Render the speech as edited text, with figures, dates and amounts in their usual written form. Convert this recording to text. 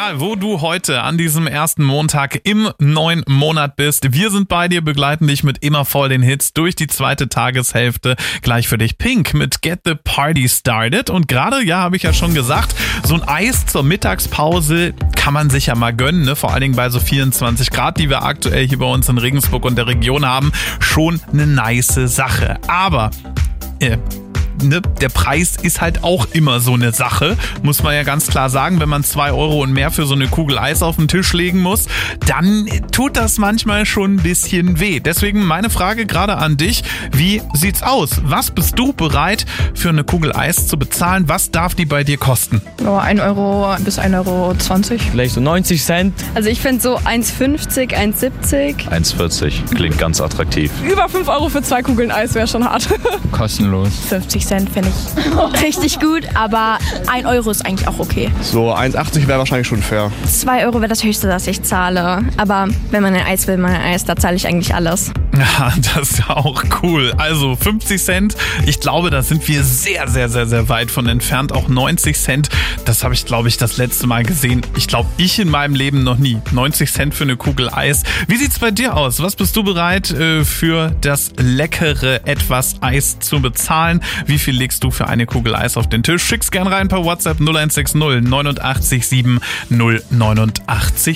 Egal, wo du heute an diesem ersten Montag im neuen Monat bist, wir sind bei dir, begleiten dich mit immer voll den Hits durch die zweite Tageshälfte. Gleich für dich Pink mit Get the Party Started. Und gerade, ja, habe ich ja schon gesagt, so ein Eis zur Mittagspause kann man sich ja mal gönnen, ne? Vor allen Dingen bei so 24 Grad, die wir aktuell hier bei uns in Regensburg und der Region haben. Schon eine nice Sache. Aber der Preis ist halt auch immer so eine Sache, muss man ja ganz klar sagen. Wenn man 2 Euro und mehr für so eine Kugel Eis auf den Tisch legen muss, dann tut das manchmal schon ein bisschen weh. Deswegen meine Frage gerade an dich, wie sieht's aus? Was bist du bereit für eine Kugel Eis zu bezahlen? Was darf die bei dir kosten? Oh, 1 Euro bis 1,20 Euro. Vielleicht so 90 Cent. Also ich finde so 1,50, 1,70. 1,40 klingt ganz attraktiv. Über 5 Euro für 2 Kugeln Eis wäre schon hart. Kostenlos. 50 Cent finde ich richtig gut, aber 1 Euro ist eigentlich auch okay. So 1,80 wäre wahrscheinlich schon fair. 2 Euro wäre das Höchste, das ich zahle. Aber wenn man ein Eis will, man ein Eis, da zahle ich eigentlich alles. Ja, das ist ja auch cool. Also 50 Cent, ich glaube, da sind wir sehr, sehr, sehr, sehr weit von entfernt. Auch 90 Cent, das habe ich, glaube ich, das letzte Mal gesehen. Ich glaube, ich in meinem Leben noch nie. 90 Cent für eine Kugel Eis. Wie sieht's bei dir aus? Was bist du bereit für das leckere etwas Eis zu bezahlen? Wie viel legst du für eine Kugel Eis auf den Tisch? Schick's gern rein per WhatsApp 0160 89 7 089